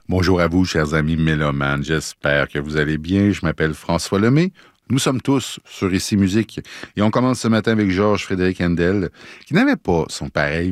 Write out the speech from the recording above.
Bonjour à vous, chers amis mélomanes. J'espère que vous allez bien. Je m'appelle François Lemay. Nous sommes tous sur Ici Musique. Et on commence ce matin avec Georges Frédéric Handel, qui n'avait pas son pareil